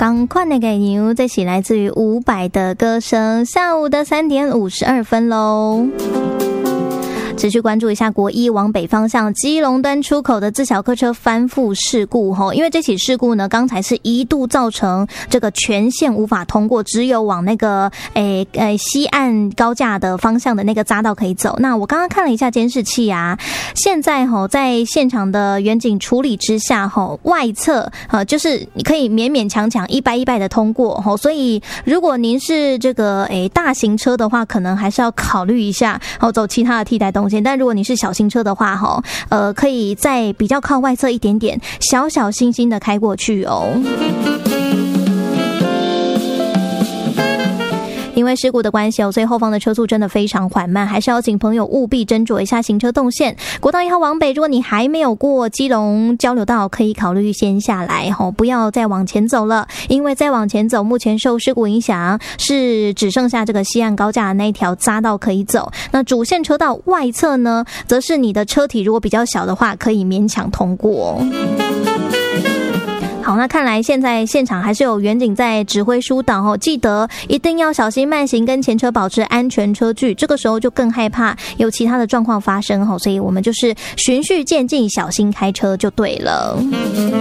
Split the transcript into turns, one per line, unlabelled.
赶快那个牛，这是来自于伍佰的歌声。下午的3点52分喽。持续关注一下国一往北方向基隆端出口的自小客车翻覆事故，因为这起事故呢，刚才是一度造成这个全线无法通过，只有往那个西岸高架的方向的那个匝道可以走。那我刚刚看了一下监视器啊，现在在现场的远景处理之下，外侧就是你可以勉勉强强一掰的通过，所以如果您是这个大型车的话，可能还是要考虑一下走其他的替代东西。但如果你是小型车的话，可以在比较靠外侧一点点，小心心的开过去哦。因为事故的关系所以后方的车速真的非常缓慢，还是要请朋友务必斟酌一下行车动线。国道1号往北，如果你还没有过基隆交流道，可以考虑先下来，不要再往前走了，因为再往前走，目前受事故影响是只剩下这个西岸高架的那一条匝道可以走。那主线车道外侧呢，则是你的车体如果比较小的话，可以勉强通过。好，那看来现在现场还是有远景在指挥疏导记得一定要小心慢行，跟前车保持安全车距。这个时候就更害怕有其他的状况发生所以我们就是循序渐进，小心开车就对了。